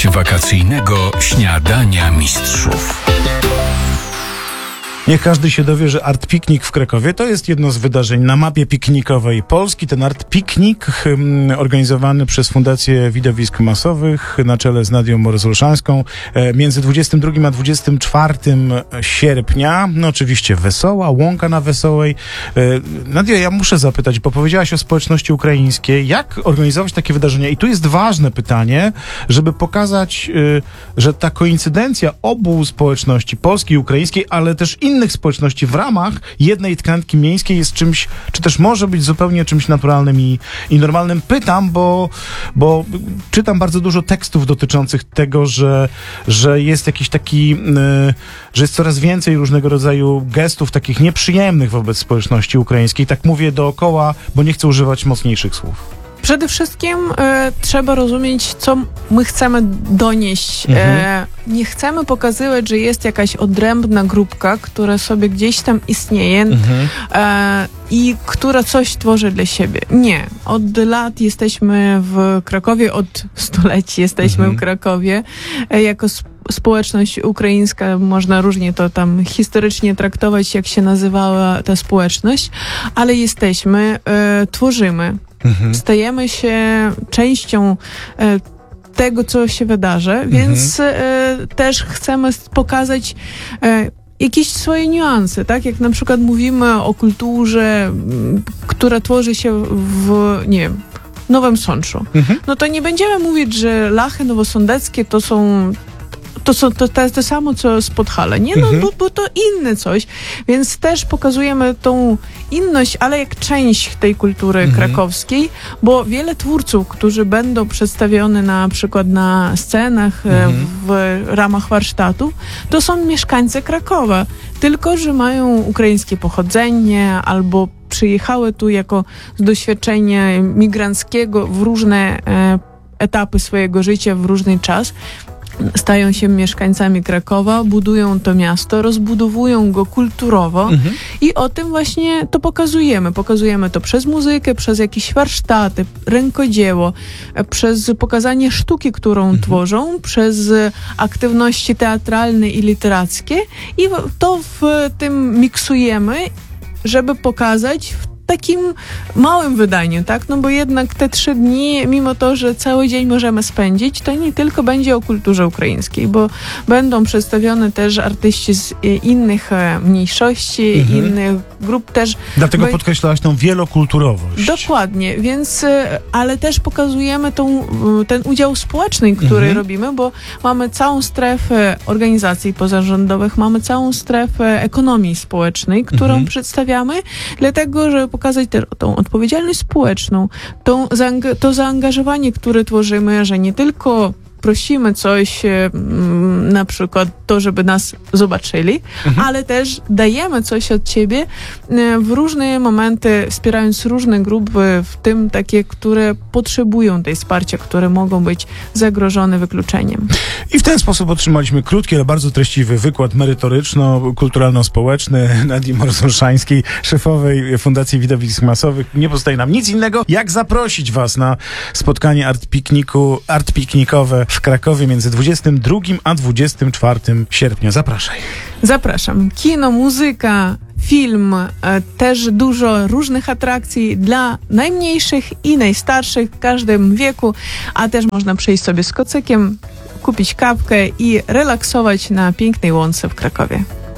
wakacyjnego śniadania mistrzów. Niech każdy się dowie, że Art Piknik w Krakowie to jest jedno z wydarzeń na mapie piknikowej Polski. Ten Art Piknik organizowany przez Fundację Widowisk Masowych na czele z Nadią Morozolszańską między 22 a 24 sierpnia. No oczywiście Wesoła, Łąka na Wesołej. Nadia, ja muszę zapytać, bo powiedziałaś o społeczności ukraińskiej. Jak organizować takie wydarzenia? I tu jest ważne pytanie, żeby pokazać, że ta koincydencja obu społeczności, polskiej i ukraińskiej, ale też innych społeczności w ramach jednej tkanki miejskiej jest czymś, czy też może być zupełnie czymś naturalnym i normalnym. Pytam, bo czytam bardzo dużo tekstów dotyczących tego, że jest jakiś taki, że jest coraz więcej różnego rodzaju gestów takich nieprzyjemnych wobec społeczności ukraińskiej. Tak mówię dookoła, bo nie chcę używać mocniejszych słów. Przede wszystkim trzeba rozumieć, co my chcemy donieść. Nie chcemy pokazywać, że jest jakaś odrębna grupka, która sobie gdzieś tam istnieje i która coś tworzy dla siebie. Nie. Od lat jesteśmy w Krakowie, od stuleci jesteśmy w Krakowie. Jako społeczność ukraińska, można różnie to tam historycznie traktować, jak się nazywała ta społeczność, ale jesteśmy, tworzymy. Stajemy się częścią tego, co się wydarzy, więc też chcemy pokazać jakieś swoje niuanse, tak? Jak na przykład mówimy o kulturze, która tworzy się w, nie wiem, Nowym Sączu. No to nie będziemy mówić, że Lachy nowosądeckie to jest to samo, co z Podhala. Nie, no, bo to inne coś. Więc też pokazujemy tą inność, ale jak część tej kultury krakowskiej, bo wiele twórców, którzy będą przedstawione na przykład na scenach w ramach warsztatów, to są mieszkańcy Krakowa. Tylko że mają ukraińskie pochodzenie albo przyjechały tu jako z doświadczenia migranckiego w różne etapy swojego życia, w różny czas. Stają się mieszkańcami Krakowa, budują to miasto, rozbudowują go kulturowo i o tym właśnie to pokazujemy. Pokazujemy to przez muzykę, przez jakieś warsztaty, rękodzieło, przez pokazanie sztuki, którą tworzą, przez aktywności teatralne i literackie i to w tym miksujemy, żeby pokazać w takim małym wydaniu, tak? No bo jednak te 3 dni, mimo to, że cały dzień możemy spędzić, to nie tylko będzie o kulturze ukraińskiej, bo będą przedstawione też artyści z innych mniejszości, innych grup też. Dlatego podkreślałaś tą wielokulturowość. Dokładnie, więc, ale też pokazujemy ten udział społeczny, który robimy, bo mamy całą strefę organizacji pozarządowych, mamy całą strefę ekonomii społecznej, którą przedstawiamy, dlatego, żeby pokazać tą odpowiedzialność społeczną, to zaangażowanie, które tworzymy, że nie tylko prosimy coś, na przykład to, żeby nas zobaczyli, ale też dajemy coś od siebie w różne momenty, wspierając różne grupy, w tym takie, które potrzebują tej wsparcia, które mogą być zagrożone wykluczeniem. I w ten sposób otrzymaliśmy krótki, ale bardzo treściwy wykład merytoryczno-kulturalno-społeczny Nadii Morozolszańskiej, szefowej Fundacji Widowisk Masowych. Nie pozostaje nam nic innego, jak zaprosić was na spotkanie Art Piknikowe w Krakowie między 22 a 24 sierpnia. Zapraszaj. Zapraszam. Kino, muzyka, film, też dużo różnych atrakcji dla najmniejszych i najstarszych w każdym wieku, a też można przyjść sobie z kocykiem, kupić kawkę i relaksować na pięknej łące w Krakowie.